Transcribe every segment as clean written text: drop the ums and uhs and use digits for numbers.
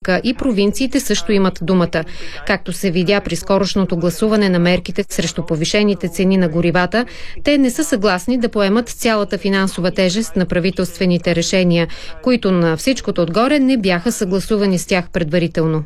Северна и провинциите също имат думата. Както се видя при скорошното гласуване на мерките срещу повишените цени на горивата, те не са съгласни да поемат цялата финансова тежест на правителствените решения, които на всичкото отгоре не бяха съгласувани с тях предварително.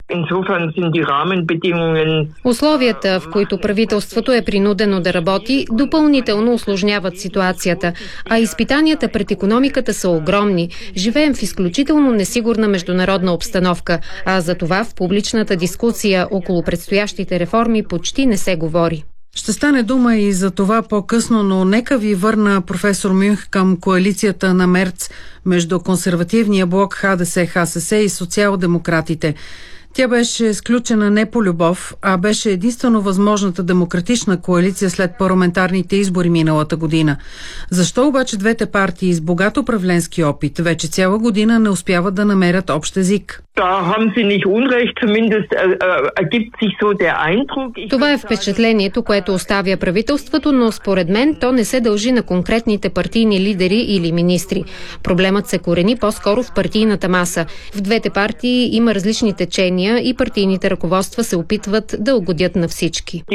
Условията, в които правителството е принудено да работи, допълнително усложняват ситуацията, а изпитанията пред икономиката са огромни. Живеем в изключително несигурна международна обстановка, а за това в публичната дискусия около предстоящите реформи почти не се говори. Ще стане дума и за това по-късно, но нека ви върна, професор Мюнх, към коалицията на Мерц между консервативния блок ХДС-ХСС и социал-демократите. Тя беше сключена не по любов, а беше единствено възможната демократична коалиция след парламентарните избори миналата година. Защо обаче двете партии с богат управленски опит вече цяла година не успяват да намерят общ език? Това е впечатлението, което оставя правителството, но според мен то не се дължи на конкретните партийни лидери или министри. Проблемът се корени по-скоро в партийната маса. В двете партии има различни течения и партийните ръководства се опитват да угодят на всички.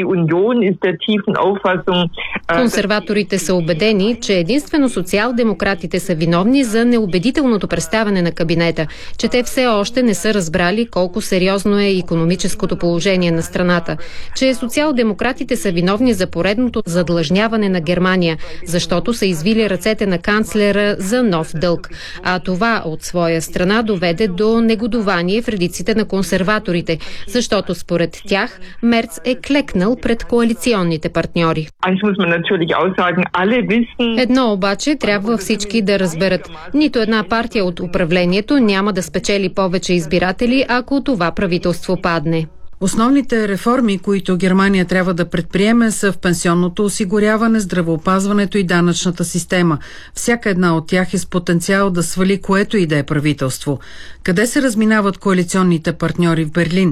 Консерваторите са убедени, че единствено социал-демократите са виновни за неубедителното представяне на кабинета, че те все още не са разбрали колко сериозно е икономическото положение на страната, че социал-демократите са виновни за поредното задлъжняване на Германия, защото са извили ръцете на канцлера за нов дълг. А това от своя страна доведе до негодувание в редиците на консерваторите, защото според тях Мерц е клекнал пред коалиционните партньори. Едно обаче трябва всички да разберат. Нито една партия от управлението няма да спечели повече избиратели, ако това правителство падне. Основните реформи, които Германия трябва да предприеме, са в пенсионното осигуряване, здравеопазването и данъчната система. Всяка една от тях е с потенциал да свали което и да е правителство. Къде се разминават коалиционните партньори в Берлин?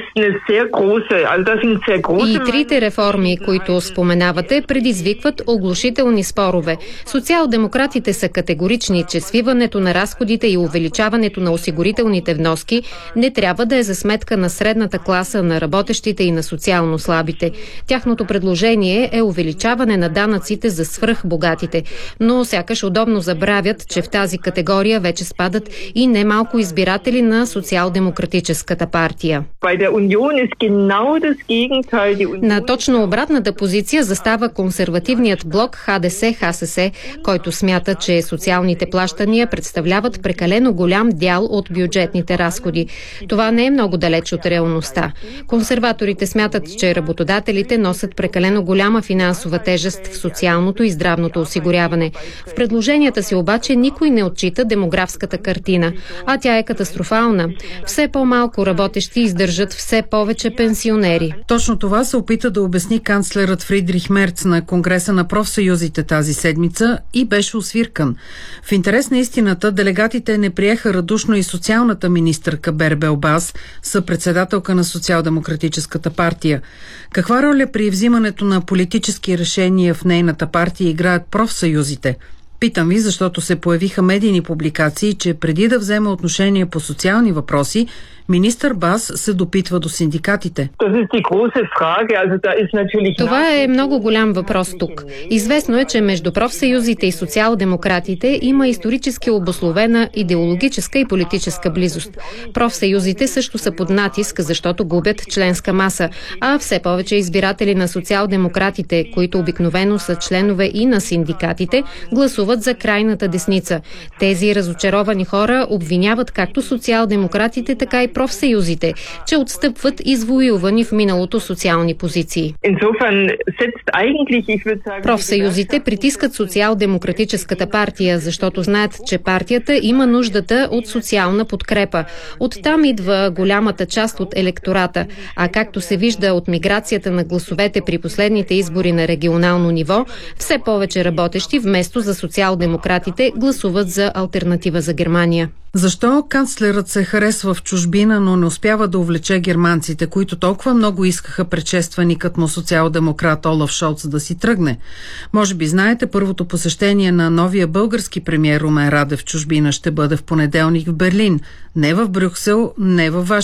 И трите реформи, които споменавате, предизвикват оглушителни спорове. Социал-демократите са категорични, че свиването на разходите и увеличаването на осигурителните вноски не трябва да е за сметка на средната класа, на работещите и на социално слабите. Тяхното предложение е увеличаване на данъците за свръхбогатите, но сякаш удобно забравят, че в тази категория вече спадат и немалко избиратели на социал-демократическата партия. На точно обратната позиция застава консервативният блок ХДС-ХСС, който смята, че социалните плащания представляват прекалено голям дял от бюджетните разходи. Това не е много далеч от реалността. Консерваторите смятат, че работодателите носят прекалено голяма финансова тежест в социалното и здравното осигуряване. В предложенията си обаче никой не отчита демографската картина, а тя е катастрофална. Все по-малко работещи издържат все повече пенсионери. Точно това се опита да обясни канцлерът Фридрих Мерц на Конгреса на профсъюзите тази седмица и беше освиркан. В интерес на истината, делегатите не приеха радушно и социалната министърка Бербе Обаз, съпредседателка на Социал-демократическата партия. Каква роля при взимането на политически решения в нейната партия играят профсъюзите? Питам ви, защото се появиха медийни публикации, че преди да вземе отношение по социални въпроси, министър Бас се допитва до синдикатите. Това е много голям въпрос тук. Известно е, че между профсъюзите и социал-демократите има исторически обусловена идеологическа и политическа близост. Профсъюзите също са под натиск, защото губят членска маса, а все повече избиратели на социал-демократите, които обикновено са членове и на синдикатите, гласуват за крайната десница. Тези разочаровани хора обвиняват както социал-демократите, така и профсъюзите, че отстъпват извоювани в миналото социални позиции. Профсъюзите притискат социал-демократическата партия, защото знаят, че партията има нуждата от социална подкрепа. Оттам идва голямата част от електората, а както се вижда от миграцията на гласовете при последните избори на регионално ниво, все повече работещи вместо за социал-демократите гласуват за Алтернатива за Германия. Защо канцлерът се харесва в чужбина, но не успява да увлече германците, които толкова много искаха предшественикът му социал-демократ Олаф Шолц да си тръгне? Може би знаете, първото посещение на новия български премиер Румен Радев в чужбина ще бъде в понеделник в Берлин. Не в Брюксел, не в